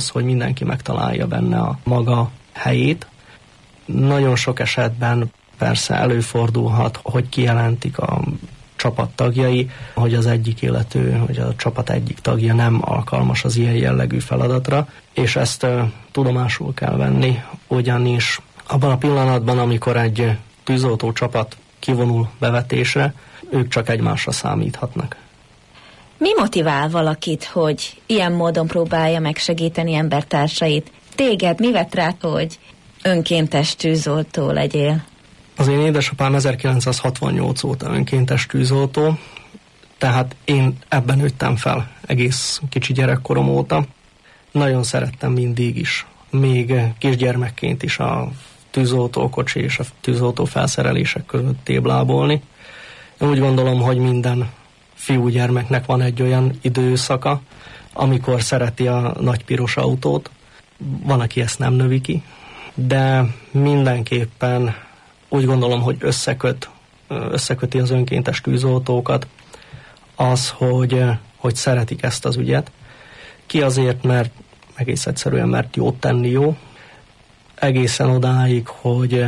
ahhoz, hogy mindenki megtalálja benne a maga helyét. Nagyon sok esetben persze előfordulhat, hogy kijelentik a csapat tagjai, hogy az egyik illető, hogy a csapat egyik tagja nem alkalmas az ilyen jellegű feladatra, és ezt tudomásul kell venni, ugyanis abban a pillanatban, amikor egy tűzoltó csapat kivonul bevetésre, ők csak egymásra számíthatnak. Mi motivál valakit, hogy ilyen módon próbálja megsegíteni embertársait? Téged mi vett rá, hogy önkéntes tűzoltó legyél? Az én édesapám 1968 óta önkéntes tűzoltó, tehát én ebben nőttem fel egész kicsi gyerekkorom óta. Nagyon szerettem mindig is, még kisgyermekként is a tűzoltókocsi és a tűzoltó felszerelések között téblábolni. Én úgy gondolom, hogy minden fiúgyermeknek van egy olyan időszaka, amikor szereti a nagy piros autót. Van, aki ezt nem növi ki, de mindenképpen úgy gondolom, hogy összeköti az önkéntes tűzoltókat az, hogy szeretik ezt az ügyet. Ki azért, mert egész egyszerűen, mert jót tenni jó, egészen odáig, hogy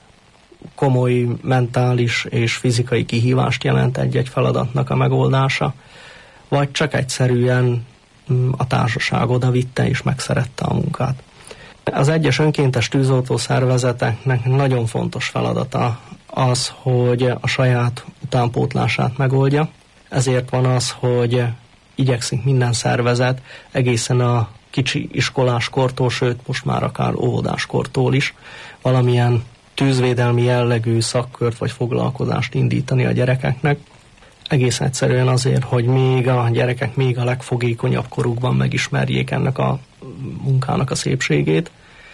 komoly mentális és fizikai kihívást jelent egy-egy feladatnak a megoldása, vagy csak egyszerűen a társaság oda vitte és megszerette a munkát. Az egyes önkéntes tűzoltó szervezeteknek nagyon fontos feladata az, hogy a saját utánpótlását megoldja. Ezért van az, hogy igyekszik minden szervezet egészen a kicsi iskoláskortól, sőt most már akár óvodáskortól is valamilyen tűzvédelmi jellegű szakkört vagy foglalkozást indítani a gyerekeknek. Egész egyszerűen azért, hogy még a gyerekek még a legfogékonyabb korukban megismerjék ennek a munkának a szépségét,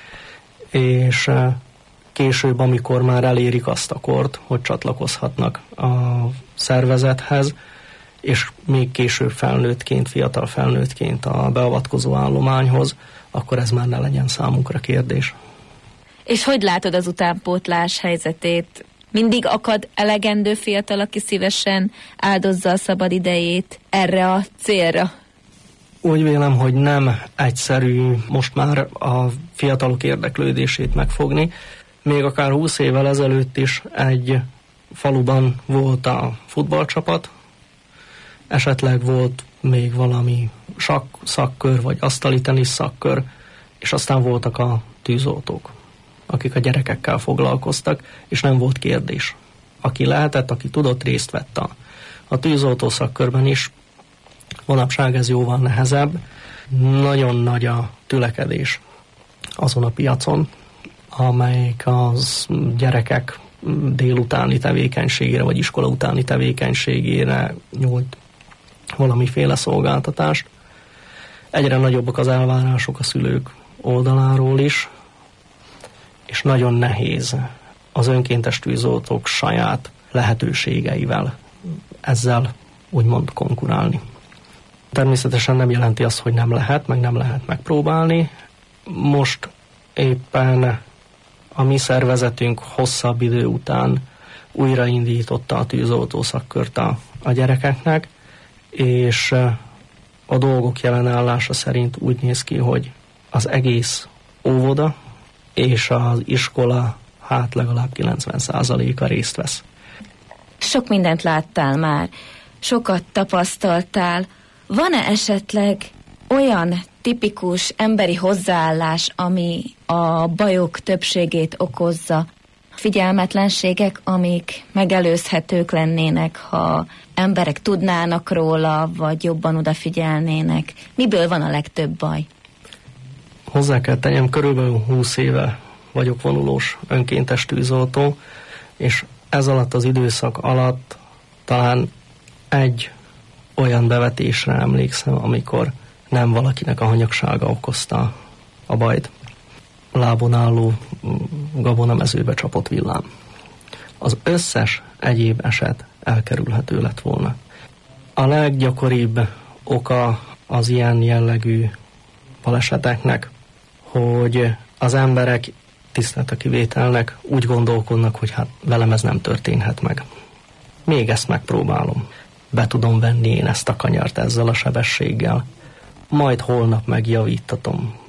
és később, amikor már elérik azt a kort, hogy csatlakozhatnak a szervezethez, és még később felnőttként, fiatal felnőttként a beavatkozó állományhoz, akkor ez már ne legyen számunkra kérdés. És hogy látod az utánpótlás helyzetét? Mindig akad elegendő fiatal, aki szívesen áldozza a szabad idejét erre a célra? Úgy vélem, hogy nem egyszerű most már a fiatalok érdeklődését megfogni. Még akár 20 évvel ezelőtt is egy faluban volt a futballcsapat, esetleg volt még valami szakkör, vagy asztali tenisz szakkör, és aztán voltak a tűzoltók, akik a gyerekekkel foglalkoztak, és nem volt kérdés. Aki lehetett, aki tudott, részt vett a tűzoltó szakkörben is. Manapság ez jóval nehezebb. Nagyon nagy a tülekedés azon a piacon, amelyik az gyerekek délutáni tevékenységére, vagy iskola utáni tevékenységére nyújt valamiféle szolgáltatást. Egyre nagyobbak az elvárások a szülők oldaláról is, és nagyon nehéz az önkéntes tűzoltók saját lehetőségeivel ezzel úgymond konkurálni. Természetesen nem jelenti azt, hogy nem lehet, meg nem lehet megpróbálni. Most éppen a mi szervezetünk hosszabb idő után újraindította a tűzoltó szakkört a gyerekeknek, és a dolgok jelenállása szerint úgy néz ki, hogy az egész óvoda és az iskola legalább 90%-a részt vesz. Sok mindent láttál már, sokat tapasztaltál. Van-e esetleg olyan tipikus emberi hozzáállás, ami a bajok többségét okozza? Figyelmetlenségek, amik megelőzhetők lennének, ha emberek tudnának róla, vagy jobban odafigyelnének. Miből van a legtöbb baj? Hozzá kell tennem, körülbelül 20 éve vagyok vonulós önkéntes tűzoltó, és ez alatt az időszak alatt talán egy olyan bevetésre emlékszem, amikor nem valakinek a hanyagsága okozta a bajt. Lábon álló gabonamezőbe csapott villám. Az összes egyéb eset elkerülhető lett volna. A leggyakoribb oka az ilyen jellegű baleseteknek, hogy az emberek tisztelt a kivételnek úgy gondolkodnak, hogy hát velem ez nem történhet meg. Még ezt megpróbálom. Be tudom venni én ezt a kanyart ezzel a sebességgel. Majd holnap megjavítatom.